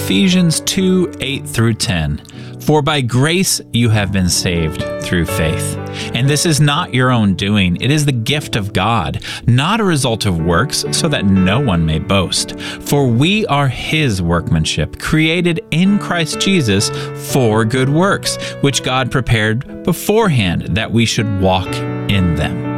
Ephesians 2, 8 through 10. For by grace you have been saved through faith. And this is not your own doing. It is the gift of God, not a result of works, so that no one may boast. For we are his workmanship, created in Christ Jesus for good works, which God prepared beforehand that we should walk in them.